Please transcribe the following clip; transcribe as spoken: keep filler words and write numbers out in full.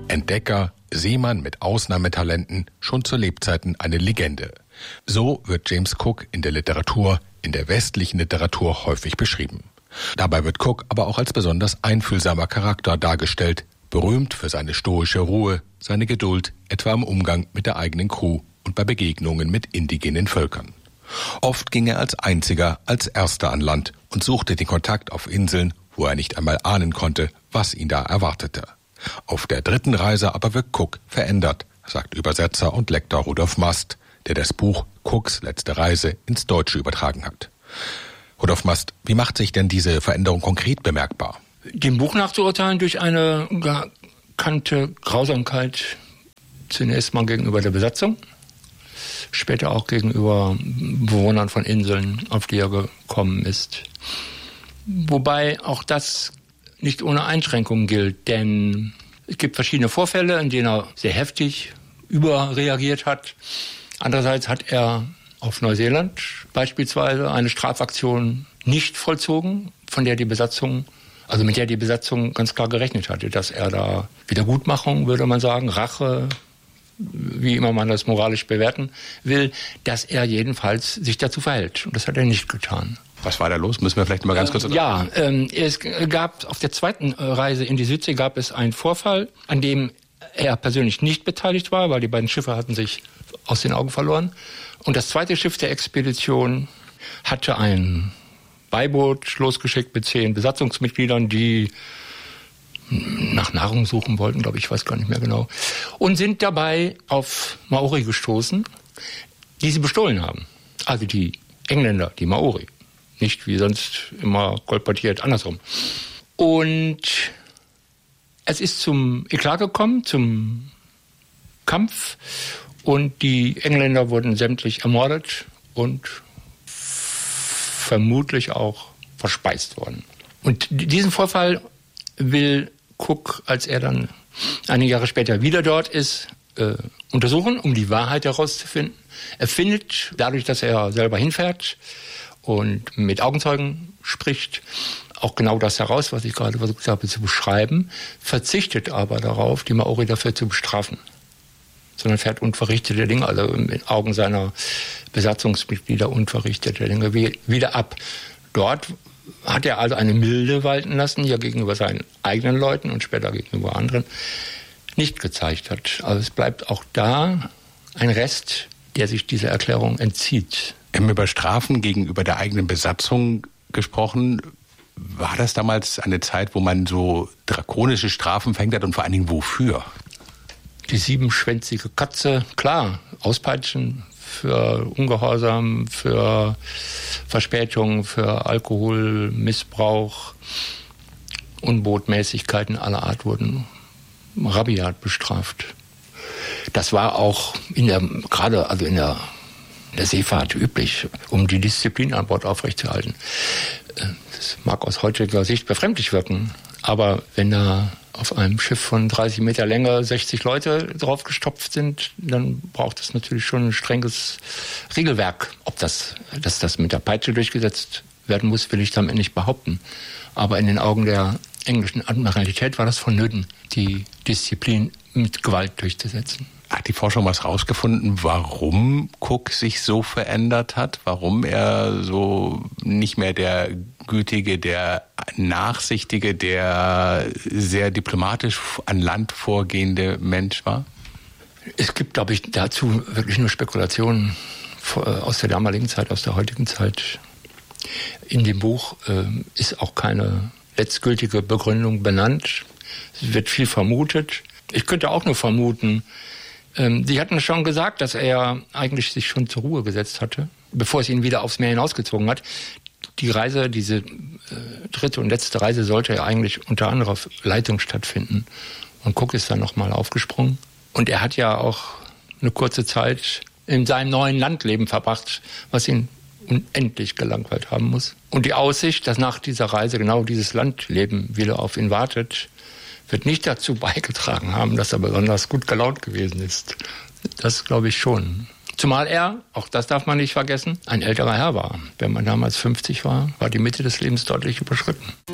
Entdecker, Seemann mit Ausnahmetalenten, schon zu Lebzeiten eine Legende. So wird James Cook in der Literatur, in der westlichen Literatur häufig beschrieben. Dabei wird Cook aber auch als besonders einfühlsamer Charakter dargestellt, berühmt für seine stoische Ruhe, seine Geduld, etwa im Umgang mit der eigenen Crew und bei Begegnungen mit indigenen Völkern. Oft ging er als Einziger, als Erster an Land und suchte den Kontakt auf Inseln, wo er nicht einmal ahnen konnte, was ihn da erwartete. Auf der dritten Reise aber wird Cook verändert, sagt Übersetzer und Lektor Rudolf Mast, der das Buch Cooks letzte Reise ins Deutsche übertragen hat. Rudolf Mast, wie macht sich denn diese Veränderung konkret bemerkbar? Dem Buch nachzuurteilen durch eine gekannte Grausamkeit, zunächst mal gegenüber der Besatzung, später auch gegenüber Bewohnern von Inseln, auf die er gekommen ist. Wobei auch das nicht ohne Einschränkungen gilt, denn es gibt verschiedene Vorfälle, in denen er sehr heftig überreagiert hat. Andererseits hat er auf Neuseeland beispielsweise eine Strafaktion nicht vollzogen, von der die Besatzung, also mit der die Besatzung ganz klar gerechnet hatte, dass er da Wiedergutmachung, würde man sagen, Rache, wie immer man das moralisch bewerten will, dass er jedenfalls sich dazu verhält. Und das hat er nicht getan. Was war da los? Müssen wir vielleicht mal ganz kurz... Äh, ja, ähm, es gab auf der zweiten Reise in die Südsee gab es einen Vorfall, an dem er persönlich nicht beteiligt war, weil die beiden Schiffe hatten sich aus den Augen verloren. Und das zweite Schiff der Expedition hatte ein Beiboot losgeschickt mit zehn Besatzungsmitgliedern, die nach Nahrung suchen wollten, glaube ich, ich weiß gar nicht mehr genau, und sind dabei auf Maori gestoßen, die sie bestohlen haben. Also die Engländer, die Maori. Nicht wie sonst immer kolportiert, andersrum. Und es ist zum Eklat gekommen, zum Kampf, und die Engländer wurden sämtlich ermordet und vermutlich auch verspeist worden. Und diesen Vorfall will Cook, als er dann einige Jahre später wieder dort ist, äh, untersuchen, um die Wahrheit herauszufinden. Er findet, dadurch, dass er selber hinfährt und mit Augenzeugen spricht, auch genau das heraus, was ich gerade versucht habe zu beschreiben, verzichtet aber darauf, die Maori dafür zu bestrafen, sondern fährt unverrichtete Dinge, also in den Augen seiner Besatzungsmitglieder unverrichtete Dinge wieder ab. Dort hat er also eine Milde walten lassen, die er gegenüber seinen eigenen Leuten und später gegenüber anderen nicht gezeigt hat. Also es bleibt auch da ein Rest, der sich dieser Erklärung entzieht. Wir haben über Strafen gegenüber der eigenen Besatzung gesprochen. War das damals eine Zeit, wo man so drakonische Strafen verhängt hat und vor allen Dingen wofür? Die siebenschwänzige Katze, klar, auspeitschen für Ungehorsam, für Verspätung, für Alkoholmissbrauch, Unbotmäßigkeiten aller Art wurden rabiat bestraft. Das war auch in der, gerade also in der, in der Seefahrt üblich, um die Disziplin an Bord aufrechtzuerhalten. Das mag aus heutiger Sicht befremdlich wirken, aber wenn da auf einem Schiff von dreißig Meter Länge sechzig Leute draufgestopft sind, dann braucht es natürlich schon ein strenges Regelwerk. Ob das, dass das mit der Peitsche durchgesetzt werden muss, will ich damit nicht behaupten. Aber in den Augen der englischen Admiralität war das vonnöten, die Disziplin mit Gewalt durchzusetzen. Hat die Forschung was rausgefunden, warum Cook sich so verändert hat? Warum er so nicht mehr der gütige, der nachsichtige, der sehr diplomatisch an Land vorgehende Mensch war? Es gibt, glaube ich, dazu wirklich nur Spekulationen aus der damaligen Zeit, aus der heutigen Zeit. In dem Buch äh, ist auch keine letztgültige Begründung benannt. Es wird viel vermutet. Ich könnte auch nur vermuten, ähm, Sie hatten schon gesagt, dass er eigentlich sich schon zur Ruhe gesetzt hatte, bevor es ihn wieder aufs Meer hinausgezogen hat. Die Reise, diese äh, dritte und letzte Reise sollte ja eigentlich unter anderer Leitung stattfinden. Und Cook ist dann nochmal aufgesprungen. Und er hat ja auch eine kurze Zeit in seinem neuen Landleben verbracht, was ihn unendlich gelangweilt haben muss. Und die Aussicht, dass nach dieser Reise genau dieses Landleben wieder auf ihn wartet, wird nicht dazu beigetragen haben, dass er besonders gut gelaunt gewesen ist. Das glaube ich schon. Zumal er, auch das darf man nicht vergessen, ein älterer Herr war. Wenn man damals fünfzig war, war die Mitte des Lebens deutlich überschritten.